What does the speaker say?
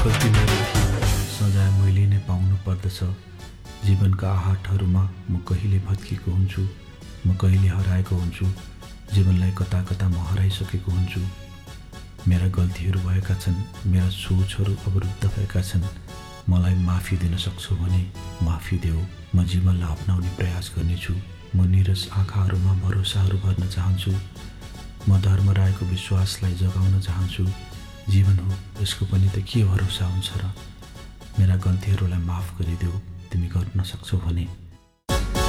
गल्ती मेरो थियो, सजाय मैले नै पाउनु पर्दछ। जीवनका आहटहरूमा म कहिले भत्किएको हुन्छु, म कहिले हराएको हुन्छु, जीवनलाई कता कता म हराइसकेको हुन्छु। मेरा गल्तीहरू भएका छन्, मेरा सोचहरू अवरुद्ध भएका छन्। मलाई माफी दिन सक्छौ भने माफी देऊ। म जीवनलाई अपनाउने प्रयास गर्नेछु। म निरस आँखाहरूमा भरोसाहरू भर्न चाहन्छु। म धर्मरायको विश्वासलाई जगाउन चाहन्छु। जीवन हो, यसको पनि त के भरोसा हुन्छ र? मेरा गल्तीहरूलाई माफ गरिदेऊ, तिमी गर्न सक्छौ भने।